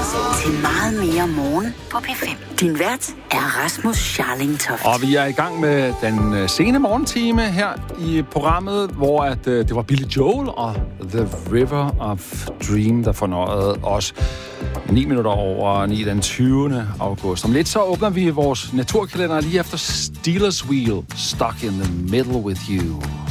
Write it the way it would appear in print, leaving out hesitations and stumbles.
til meget mere morgen på P5. Din vært er Rasmus Scharling Toft. Og vi er i gang med den sene morgentime her i programmet, hvor det var Billy Joel og The River of Dream, der fornøjede os 9 minutter over 9 den 20. august. Om lidt så åbner vi vores naturkalender lige efter Steelers Wheel, Stuck in the Middle with You.